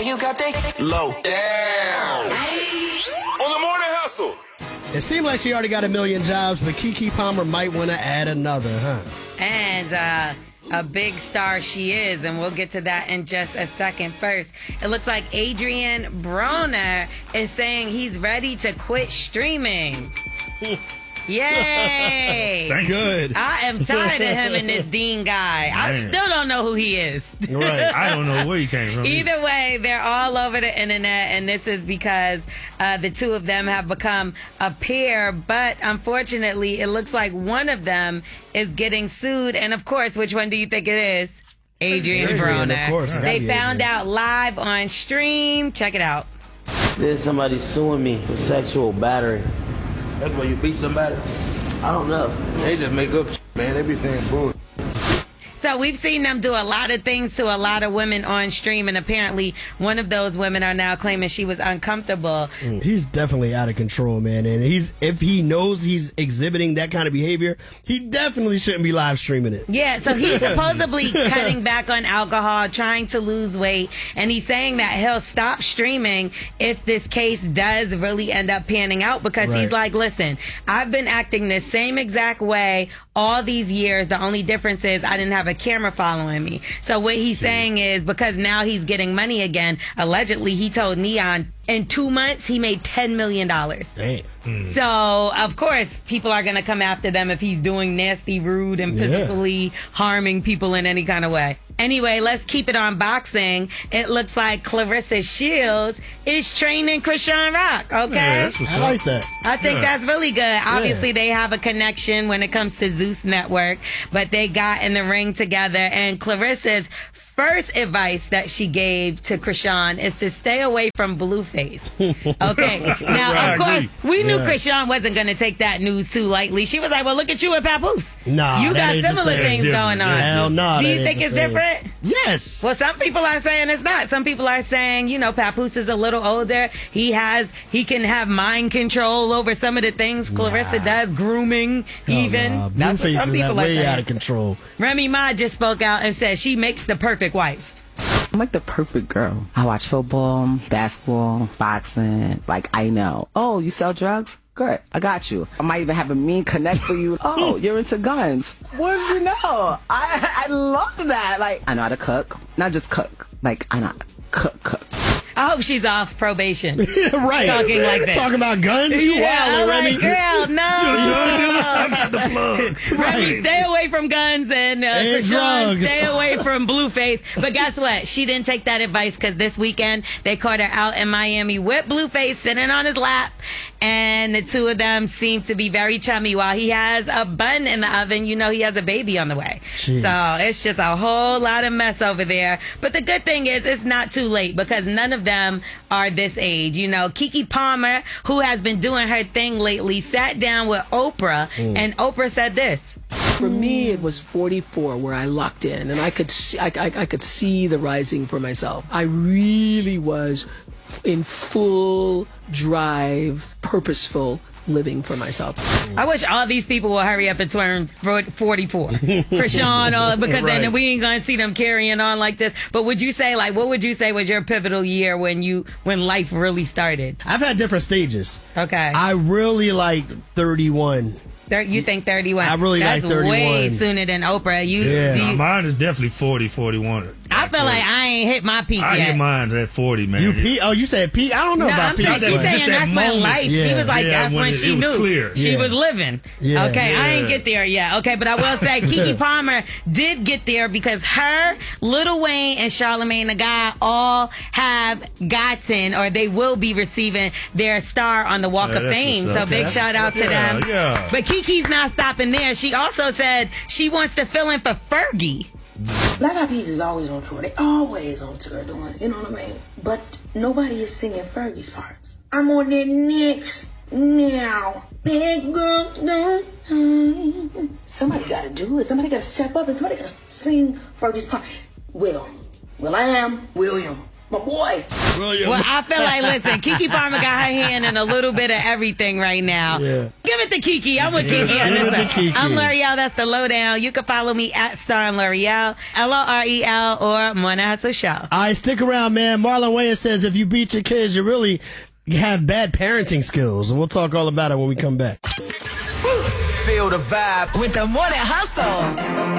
you got that low down. On the morning hustle. It seemed like she already got a million jobs, but Keke Palmer might want to add another, huh? And a big star she is, and we'll get to that in just a second. First, it looks like Adrian Broner is saying he's ready to quit streaming. Yay! Thank Good. I am tired of him and this Dean guy. I still don't know who he is. Right. I don't know where he came from. Either way, they're all over the internet, and this is because the two of them have become a pair. But unfortunately, it looks like one of them is getting sued. And of course, which one do you think it is? Adrian Broner. Of course. They found out live on stream. Check it out. There's somebody suing me for sexual battery. That's why you beat somebody? I don't know. They just make up man. They be saying bull. So we've seen them do a lot of things to a lot of women on stream, and apparently one of those women are now claiming she was uncomfortable. He's definitely out of control, man. And if he knows he's exhibiting that kind of behavior, he definitely shouldn't be live streaming it. Yeah, so he's supposedly cutting back on alcohol, trying to lose weight, and he's saying that he'll stop streaming if this case does really end up panning out, because he's like, listen, I've been acting the same exact way all these years. The only difference is I didn't have a camera following me. So what he's saying is, because now he's getting money again, allegedly he told Neon in 2 months he made $10 million. Damn. So, of course, people are going to come after them if he's doing nasty, rude, and physically harming people in any kind of way. Anyway, let's keep it on boxing. It looks like Clarissa Shields is training Krishan Rock, okay? I like that. I think that's really good. Obviously, they have a connection when it comes to Zeus Network, but they got in the ring together, and Clarissa's first advice that she gave to Krishan is to stay away from Blueface. Okay. Now, of course, we knew Krishan wasn't going to take that news too lightly. She was like, well, look at you at Papoose. Nah, you got similar things going on. Hell no. Do you think it's different? Yes. Well, some people are saying it's not. Some people are saying, you know, Papoose is a little older. He can have mind control over some of the things Clarissa does, grooming, even. That's what Blueface some is people are way saying. out of control. Remy Ma just spoke out and said she makes the perfect wife. I'm like the perfect girl. I watch football, basketball, boxing. Like, I know. Oh, you sell drugs? Good. I got you. I might even have a mean connect for you. Oh, you're into guns. What did you know? I love that. Like, I know how to cook. Not just cook. Like, I know how to cook. I hope she's off probation. Right. Talking like that. Talking about guns? You I'm wild, Remy. like, girl, no. Remy, stay away from guns, and Krishan, drugs. stay away from Blueface. But guess what? She didn't take that advice, because this weekend they caught her out in Miami with Blueface sitting on his lap, and the two of them seem to be very chummy while he has a bun in the oven. You know, he has a baby on the way. Jeez. So it's just a whole lot of mess over there. But the good thing is it's not too late, because none of them are this age. You know, Keke Palmer, who has been doing her thing lately, sat down with Oprah, and Oprah said this. For me, it was 44 where I locked in, and I could see the rising for myself. I really was in full drive, purposeful living for myself. I wish all these people will hurry up and turn 44. Krishan, because then we ain't gonna see them carrying on like this. But would you say, like, what would you say was your pivotal year when life really started? I've had different stages. Okay. I really like 31. You think 31? I really like 31. That's way sooner than Oprah. Mine is definitely 40, 41. I feel like I ain't hit my peak I yet. hit mine at 40, man. You peak? Oh, you said peak? I don't know about peak. She's saying that's when life. She was like, that's when she knew. Clear. She was living. Yeah. Okay, I ain't get there yet. Okay, but I will say Keke Palmer did get there, because her, Lil Wayne, and Charlamagne the God all have gotten, or they will be receiving, their star on the Walk of Fame. So big shout out to them. Yeah. But Keke's not stopping there. She also said she wants to fill in for Fergie. Black Eyed Peas is always on tour. They always on tour doing it, you know what I mean? But nobody is singing Fergie's parts. I'm on that next now. Big girl, don't. Somebody got to do it. Somebody got to step up, and somebody got to sing Fergie's part. Will I am William. My boy. William. Well, I feel like, listen, Keke Palmer got her hand in a little bit of everything right now. Yeah. Give it to Keke. I'm with Keke. Give it to Keke. I'm L'Oreal. That's the lowdown. You can follow me at Star L'Oreal, L'Orel, or Morning Hustle Show. All right, stick around, man. Marlon Wayans says if you beat your kids, you really have bad parenting skills. And we'll talk all about it when we come back. Feel the vibe with the Morning Hustle.